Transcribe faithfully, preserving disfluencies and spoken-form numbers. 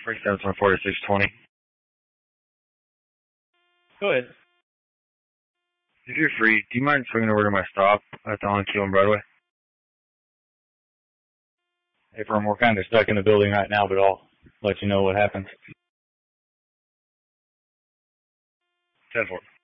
Three seven one four six twenty. Go ahead. If you're free, do you mind swinging over to my stop at the on Keel and Broadway? Hey, Firm, we're kind of stuck in the building right now, but I'll let you know what happens. ten four.